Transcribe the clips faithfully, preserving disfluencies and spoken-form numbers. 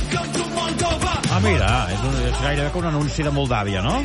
Ah, mira, és, un, és gairebé com un anunci de Moldàvia, no?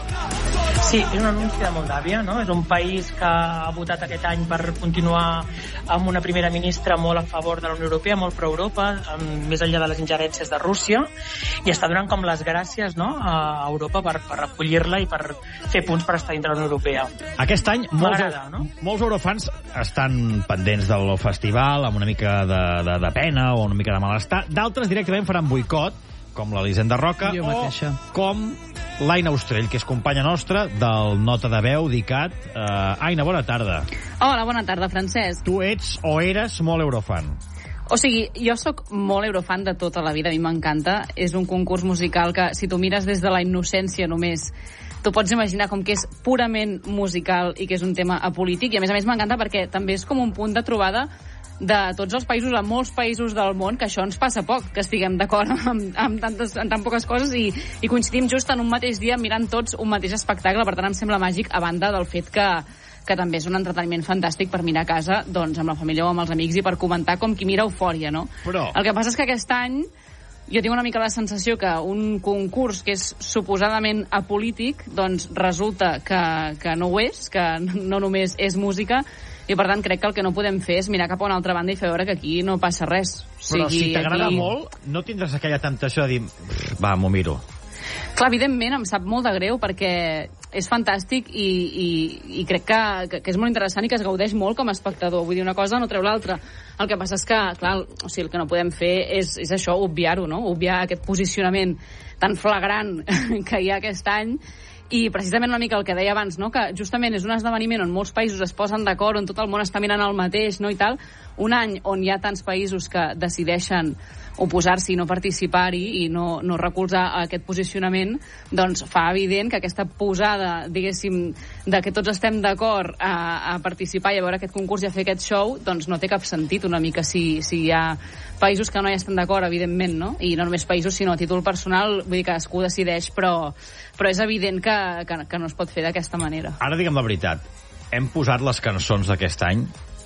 Sí, és un anunci de Moldàvia, no? És un país que ha votat aquest any per continuar amb una primera ministra molt a favor de la Unió Europea, molt pro-Europa, més enllà de les ingerències de Rússia, i està donant com les gràcies, no?, a Europa per, per acollir-la i per fer punts per estar dintre de la Unió Europea. Aquest any molts, no? molts eurofans estan pendents del festival amb una mica de, de, de pena o una mica de malestar. D'altres directament faran boicot, com l'Elisenda Roca, o com l'Aina Ostrell, que és companya nostra del Nota de Veu, d'ICAT. Uh, Aina, bona tarda. Hola, bona tarda, Francesc. Tu ets o eres molt eurofan. O sigui, jo sóc molt eurofan de tota la vida, a mi m'encanta. És un concurs musical que, si tu mires des de la innocència només, tu pots imaginar com que és purament musical i que és un tema apolític, i a més a més m'encanta perquè també és com un punt de trobada de tots els països, a molts països del món, que això ens passa poc, que estiguem d'acord amb, amb, tantes, amb tan poques coses i, i coincidim just en un mateix dia mirant tots un mateix espectacle. Per tant, em sembla màgic, a banda del fet que, que també és un entreteniment fantàstic per mirar a casa, doncs, amb la família o amb els amics i per comentar com qui mira Eufòria, no? Però... El que passa és que aquest any jo tinc una mica la sensació que un concurs que és suposadament apolític, doncs resulta que, que no ho és, que no només és música, i per tant crec que el que no podem fer és mirar cap a una altra banda i fer veure que aquí no passa res. O sigui, però si t'agrada aquí... molt, no tindràs aquella temptació de dir, va, m'ho miro. Clar, evidentment, em sap molt de greu perquè és fantàstic i, i, i crec que, que, que és molt interessant i que es gaudeix molt com a espectador. Vull dir, una cosa no treu l'altra. El que passa és que, clar, o sigui, el que no podem fer és, és això, obviar-ho, no? Obviar aquest posicionament tan flagrant que hi ha aquest any. I precisament una mica el que deia abans, no?, que justament és un esdeveniment on molts països es posen d'acord, on tot el món està mirant el mateix, no?, i tal, un any on hi ha tants països que decideixen oposar-s'hi i no participar-hi i no, no recolzar aquest posicionament, doncs fa evident que aquesta posada, diguéssim, de que tots estem d'acord a, a participar i a veure aquest concurs i a fer aquest show, doncs no té cap sentit una mica si, si hi ha països que no hi estan d'acord, evidentment, no? I no només països, sinó a títol personal, vull dir que cadascú decideix, però, però és evident que, que, que no es pot fer d'aquesta manera. Ara digue'm la veritat, hem posat les cançons d'aquest any,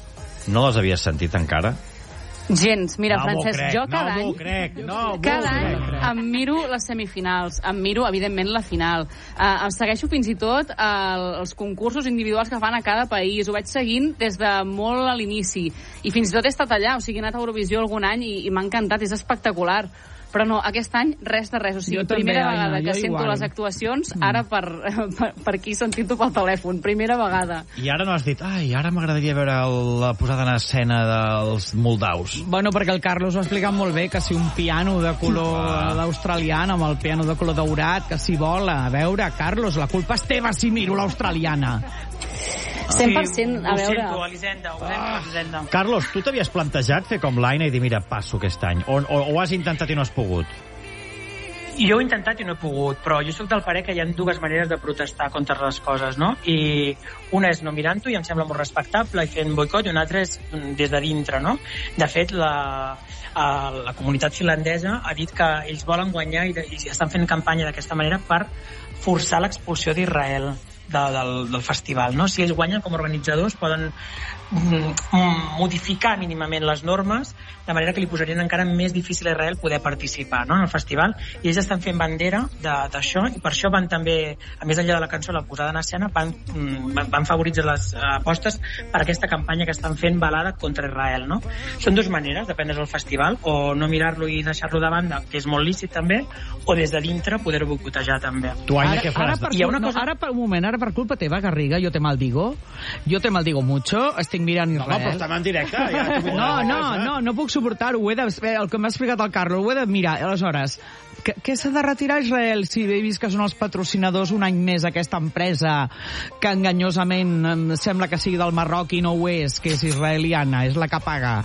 no les havies sentit encara? Gens. Mira, no Francesc, crec, jo cada no any... Crec, no cada any em miro les semifinals, em miro, evidentment, la final. Uh, em segueixo fins i tot uh, els concursos individuals que fan a cada país. Ho vaig seguint des de molt a l'inici. I fins i tot he estat allà, o sigui, he anat a Eurovisió algun any i, i m'ha encantat, és espectacular. Però no, aquest any res de res. O sigui, també, primera Aina, vegada que sento igual. les actuacions, ara per, per, per aquí sentint-ho pel telèfon. Primera vegada. I ara no has dit, ai, ara m'agradaria veure la posada en escena dels moldaus. Bueno, perquè el Carlos ho ha explicat molt bé, que si un piano de color ah. australiana amb el piano de color daurat, que si vol, a veure, Carlos, la culpa és teva si miro l'australiana. cent per cent, a veure... Ho sento, Elisenda, ho sento, Elisenda. Carlos, tu t'havies plantejat fer com l'Aina i dir, mira, passo aquest any, o, o, o has intentat i no has pogut? Jo he intentat i no he pogut, però jo sóc del parer que hi ha dues maneres de protestar contra les coses, no? I una és no mirant-ho, i em sembla molt respectable, i fent boicot, i una altra és des de dintre, no? De fet, la, la comunitat finlandesa ha dit que ells volen guanyar i, i estan fent campanya d'aquesta manera per forçar l'expulsió d'Israel de, del, del festival, no? Si ells guanyen com a organitzadors poden mm, modificar mínimament les normes de manera que li posarien encara més difícil a Israel poder participar, no?, en el festival, i ells estan fent bandera d'això, i per això van també, a més enllà de la cançó, la posada en escena, van, mm, van favoritzar les apostes per aquesta campanya que estan fent balada contra Israel, no? Són dues maneres, depèn del festival, o no mirar-lo i deixar-lo de banda, que és molt lícit també, o des de dintre poder-ho boicotejar també. Tu, Aina, què ara, faràs? Ara per, Hi ha una no, cosa... ara per un moment, ara per culpa teva, Garriga, jo te maldigo, jo te maldigo mucho, estic mirant Israel. No, però estem en directe. Ja no, no, no, no puc suportar-ho, ho he de, el que m'ha explicat el Carlos, ho he de mirar, aleshores, què s'ha de retirar Israel si he vist que són els patrocinadors un any més aquesta empresa que enganyosament sembla que sigui del Marroc i no ho és, que és israeliana, és la que paga?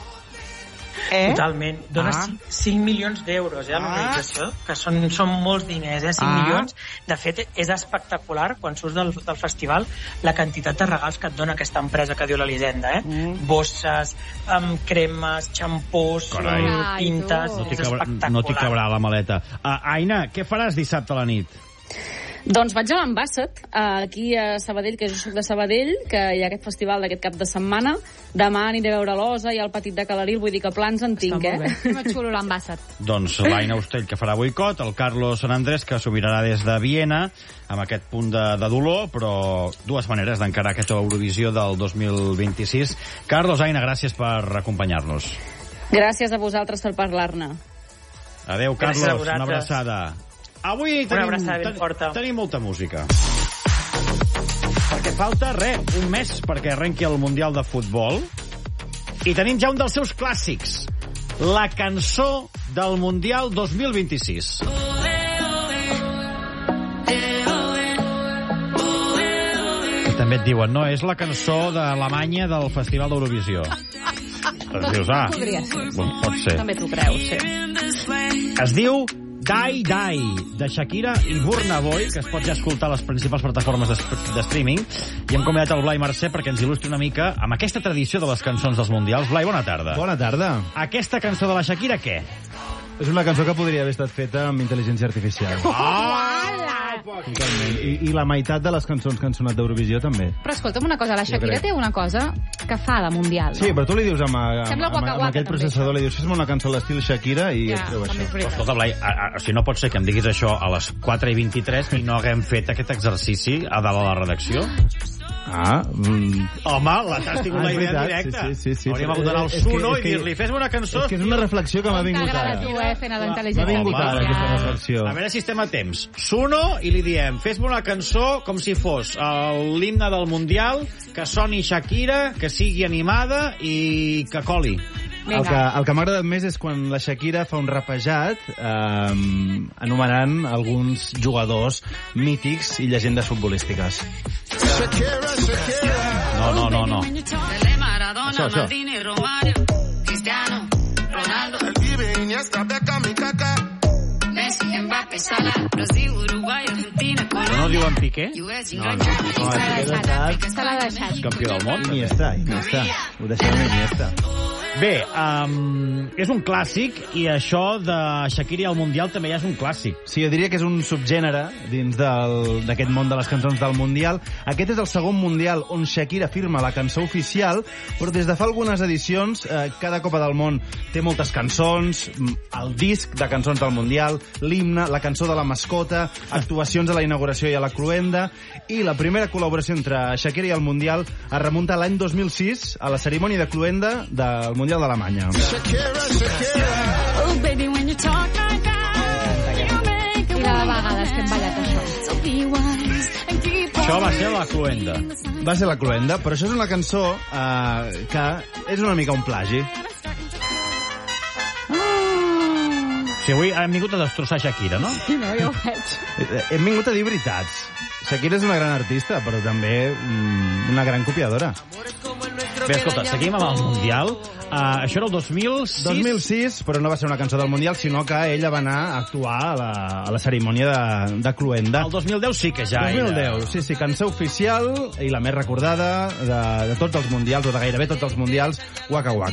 Eh? Totalment. Dona ah. cinc milions d'euros eh, a l'organització, ah. que són, són molts diners, eh? cinc ah. milions. De fet, és espectacular, quan surts del, del festival, la quantitat de regals que et dona aquesta empresa que diu l'Elisenda, eh? Mm. Bosses, um, cremes, xampús, um, pintes... No t'hi cabrà, no t'hi cabrà la maleta. Uh, Aina, què faràs dissabte a la nit? Doncs vaig a l'Ambasset, aquí a Sabadell, que jo soc de Sabadell, que hi ha aquest festival d'aquest cap de setmana. Demà aniré a veure l'Osa i el Petit de Calaril, vull dir que plans en tinc, eh? Molt xulo l'Ambasset. Doncs l'Aina Ostell, que farà boicot, el Carlos San Andrés, que s'ho mirarà des de Viena, amb aquest punt de, de dolor, però dues maneres d'encarar aquesta Eurovisió del dos mil vint-i-sis. Carlos, Aina, gràcies per acompanyar-nos. Gràcies a vosaltres per parlar-ne. Adéu, Carlos, una abraçada. Avui tenim, ten, tenim molta música. Perquè falta, res, un mes perquè arrenqui el Mundial de Futbol. I tenim ja un dels seus clàssics. La cançó del Mundial dos mil vint-i-sis. I també et diuen, no, és la cançó d'Alemanya del Festival d'Eurovisió. Doncs dius, ah, bon, pot ser. També t'ho creus, sí. Es diu Die Die, de Shakira i Burna Boy, que es pot ja escoltar a les principals plataformes de, de streaming. I hem convidat el Blai Mercè perquè ens il·lustri una mica amb aquesta tradició de les cançons dels Mundials. Blai, bona tarda. Bona tarda. Aquesta cançó de la Shakira, què? És una cançó que podria haver estat feta amb intel·ligència artificial. Oh! I, I la meitat de les cançons que han sonat d'Eurovisió també. Però escolta'm una cosa, la Shakira té una cosa que fa de Mundial. Sí, però tu li dius amb, amb, Sembla amb, Waka amb Waka, aquell també, processador, això. li dius, fes-me una cançó a l'estil Shakira i Ja, et treu també és això. veritat. Escolta, Blai, a, a, o sigui, no pot ser que em diguis això a les quatre i vint-i-tres i no haguem fet aquest exercici a dalt a la redacció? Ah, mm, Home, la t'has tingut Ah, la és idea veritat, directa. sí, sí, sí, Hauríem sí. hagut d'anar al És que- Suno és i que- dir-li, fes-una cançó... és que és una reflexió que m'ha vingut T'agrada ara. tu, eh, fent a la M'ha intel·ligència vingut ara, Home, aquesta artificial. reflexió. A veure si estem a temps. Suno i li diem, fes-me una cançó com si fos l'himne del Mundial, que soni Shakira, que sigui animada i que coli. El que, el que m'ha agradat més és quan la Shakira fa un rapejat eh, anomenant alguns jugadors mítics i llegendes futbolístiques. No, no, no, no. Això, això. No diu en Piqué? No, no, no, no, Se l'ha deixat. Campió del món. ni està, ni està. Ho deixem ni està. Bé, um, és un clàssic i això de Shakira i el Mundial també ja és un clàssic. Sí, jo diria que és un subgènere dins del- d'aquest món de les cançons del Mundial. Aquest és el segon Mundial on Shakira firma la cançó oficial, però des de fa algunes edicions, eh, cada Copa del Món té moltes cançons, mm, el disc de cançons del Mundial, l'himne, la cançó de la mascota, actuacions a la inauguració i a la cloenda, i la primera col·laboració entre Shakira i el Mundial es remunta a l'any dos mil sis, a la cerimònia de cloenda del Mundial d'Alemanya. I la de vegades que hem ballat això. Això va ser la cloenda. Va ser la cloenda, però això és una cançó eh, que és una mica un plagi. Si avui hem vingut a destrossar Shakira, no? Sí, no, jo ho veig. Eh, Hem vingut a dir veritats. Shakira és una gran artista, però també mm, una gran copiadora. Bé, escolta, seguim amb el Mundial. Uh, això era el dos mil sis. dos mil sis, però no va ser una cançó del Mundial, sinó que ella va anar a actuar a la, a la cerimònia de, de cloenda. El dos mil deu sí que ja dos mil era... deu, sí, sí, cançó oficial i la més recordada de, de tots els Mundials, o de gairebé tots els Mundials, Waka Waka.